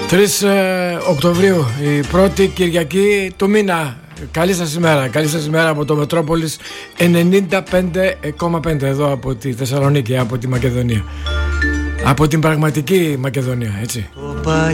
3 Οκτωβρίου, η πρώτη Κυριακή του μήνα. Καλή σας ημέρα, καλή σας ημέρα από το Μετρόπολης 95,5 εδώ από τη Θεσσαλονίκη, από τη Μακεδονία. Από την πραγματική Μακεδονία, έτσι.